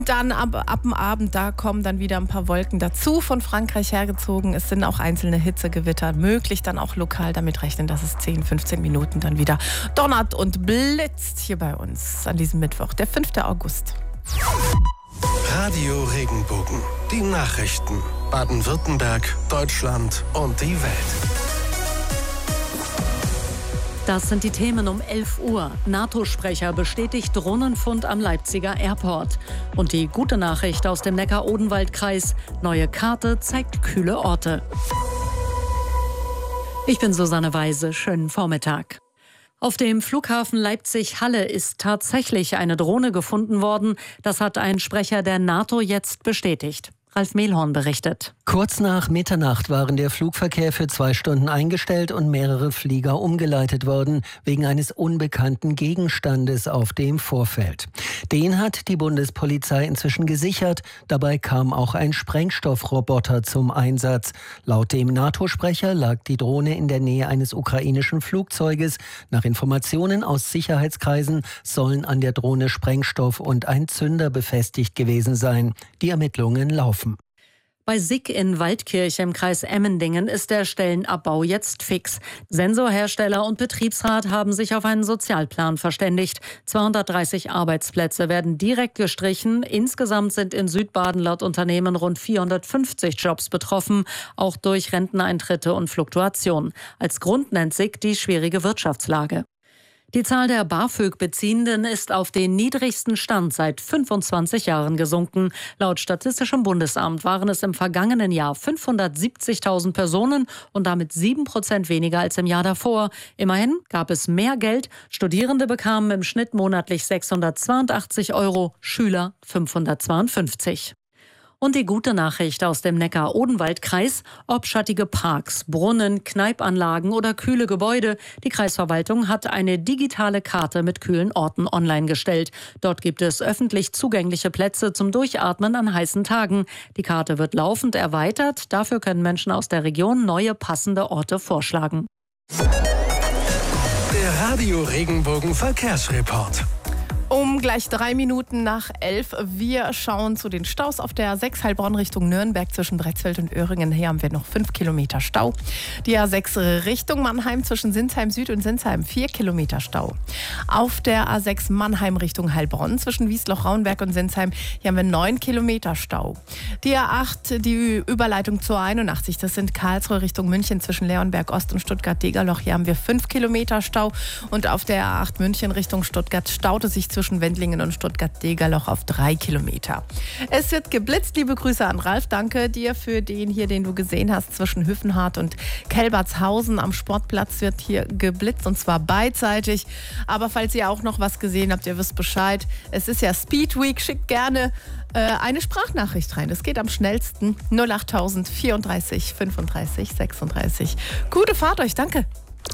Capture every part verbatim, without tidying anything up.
Dann ab, ab dem Abend, da kommen dann wieder ein paar Wolken dazu, von Frankreich hergezogen. Es sind auch einzelne Hitzegewitter möglich, dann auch lokal damit rechnen, dass es zehn, fünfzehn Minuten dann wieder donnert und blitzt hier bei uns an diesem Mittwoch, der fünfte August. Radio Regenbogen, die Nachrichten. Baden-Württemberg, Deutschland und die Welt. Das sind die Themen um elf Uhr. NATO-Sprecher bestätigt Drohnenfund am Leipziger Airport. Und die gute Nachricht aus dem Neckar-Odenwald-Kreis: Neue Karte zeigt kühle Orte. Ich bin Susanne Weise. Schönen Vormittag. Auf dem Flughafen Leipzig-Halle ist tatsächlich eine Drohne gefunden worden. Das hat ein Sprecher der NATO jetzt bestätigt. Ralf Mehlhorn berichtet. Kurz nach Mitternacht waren der Flugverkehr für zwei Stunden eingestellt und mehrere Flieger umgeleitet worden, wegen eines unbekannten Gegenstandes auf dem Vorfeld. Den hat die Bundespolizei inzwischen gesichert. Dabei kam auch ein Sprengstoffroboter zum Einsatz. Laut dem NATO-Sprecher lag die Drohne in der Nähe eines ukrainischen Flugzeuges. Nach Informationen aus Sicherheitskreisen sollen an der Drohne Sprengstoff und ein Zünder befestigt gewesen sein. Die Ermittlungen laufen. Bei S I G in Waldkirch im Kreis Emmendingen ist der Stellenabbau jetzt fix. Sensorhersteller und Betriebsrat haben sich auf einen Sozialplan verständigt. zweihundertdreißig Arbeitsplätze werden direkt gestrichen. Insgesamt sind in Südbaden laut Unternehmen rund vierhundertfünfzig Jobs betroffen, auch durch Renteneintritte und Fluktuation. Als Grund nennt S I G die schwierige Wirtschaftslage. Die Zahl der BAföG-Beziehenden ist auf den niedrigsten Stand seit fünfundzwanzig Jahren gesunken. Laut Statistischem Bundesamt waren es im vergangenen Jahr fünfhundertsiebzigtausend Personen und damit sieben Prozent weniger als im Jahr davor. Immerhin gab es mehr Geld. Studierende bekamen im Schnitt monatlich sechshundertzweiundachtzig Euro, Schüler fünfhundertzweiundfünfzig. Und die gute Nachricht aus dem Neckar-Odenwald-Kreis: Ob schattige Parks, Brunnen, Kneipanlagen oder kühle Gebäude, die Kreisverwaltung hat eine digitale Karte mit kühlen Orten online gestellt. Dort gibt es öffentlich zugängliche Plätze zum Durchatmen an heißen Tagen. Die Karte wird laufend erweitert. Dafür können Menschen aus der Region neue passende Orte vorschlagen. Der Radio Regenbogen Verkehrsreport. Um gleich drei Minuten nach elf. Wir schauen zu den Staus auf der A sechs Heilbronn Richtung Nürnberg zwischen Bretzfeld und Öhringen. Hier haben wir noch fünf Kilometer Stau. Die A sechs Richtung Mannheim zwischen Sinsheim Süd und Sinsheim vier Kilometer Stau. Auf der A sechs Mannheim Richtung Heilbronn zwischen Wiesloch-Rauenberg und Sinsheim. Hier haben wir neun Kilometer Stau. Die A acht, die Überleitung zur einundachtzig, das sind Karlsruhe Richtung München zwischen Leonberg Ost und Stuttgart-Degerloch. Hier haben wir fünf Kilometer Stau. Und auf der A acht München Richtung Stuttgart staute sich zwischen zwischen Wendlingen und Stuttgart-Degerloch auf drei Kilometer. Es wird geblitzt. Liebe Grüße an Ralf. Danke dir für den hier, den du gesehen hast, zwischen Hüffenhardt und Kelbertshausen. Am Sportplatz wird hier geblitzt, und zwar beidseitig. Aber falls ihr auch noch was gesehen habt, ihr wisst Bescheid. Es ist ja Speed Week. Schickt gerne äh, eine Sprachnachricht rein. Das geht am schnellsten. null achttausend vierunddreißig fünfunddreißig sechsunddreißig. Gute Fahrt euch. Danke.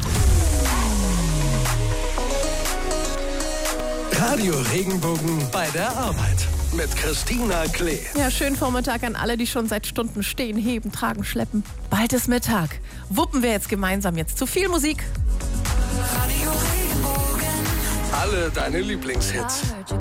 Radio Regenbogen bei der Arbeit mit Christina Klee. Ja, schönen Vormittag an alle, die schon seit Stunden stehen, heben, tragen, schleppen. Bald ist Mittag. Wuppen wir jetzt gemeinsam jetzt zu viel Musik. Radio Regenbogen. Alle deine Lieblingshits.